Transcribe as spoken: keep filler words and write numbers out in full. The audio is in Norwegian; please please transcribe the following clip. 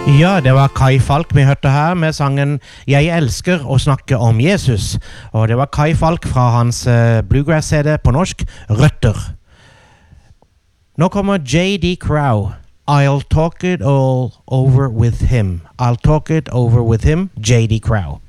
Ja, det var Kai Falk vi hørte her med sangen «Jeg elsker å snakke om Jesus». Og det var Kai Falk fra hans uh, Bluegrass-C D på norsk, Røtter. Nå kommer J D Crowe. I'll talk it all over with him. I'll talk it over with him, J D Crowe.